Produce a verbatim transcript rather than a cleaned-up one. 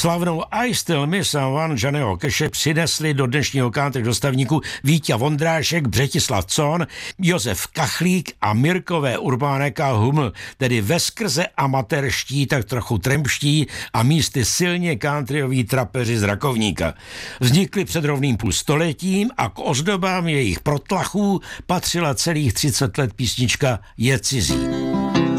Slavnou I Still Miss One Johnnyho Cashe přinesli do dnešního country dostavníku Víťa Vondrášek, Břetislav Con, Josef Kachlík a Mirkové Urbánek a Huml, tedy veskrze amatérští, tak trochu trempští a místy silně countryoví trapeři z Rakovníka. Vznikli před rovným půl stoletím a k ozdobám jejich protlachů patřila celých třicet let písnička Je cizí.